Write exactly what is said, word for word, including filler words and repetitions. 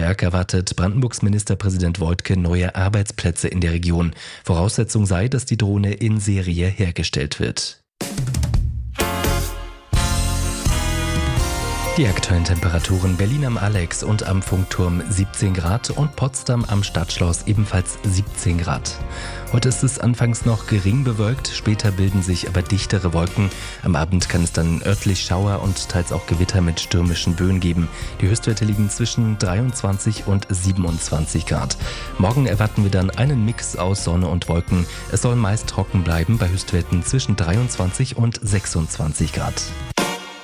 Baden-Württemberg erwartet Brandenburgs Ministerpräsident Woidke neue Arbeitsplätze in der Region. Voraussetzung sei, dass die Drohne in Serie hergestellt wird. Die aktuellen Temperaturen: Berlin am Alex und am Funkturm siebzehn Grad und Potsdam am Stadtschloss ebenfalls siebzehn Grad. Heute ist es anfangs noch gering bewölkt, später bilden sich aber dichtere Wolken. Am Abend kann es dann örtlich Schauer und teils auch Gewitter mit stürmischen Böen geben. Die Höchstwerte liegen zwischen dreiundzwanzig und siebenundzwanzig Grad. Morgen erwarten wir dann einen Mix aus Sonne und Wolken. Es soll meist trocken bleiben bei Höchstwerten zwischen dreiundzwanzig und sechsundzwanzig Grad.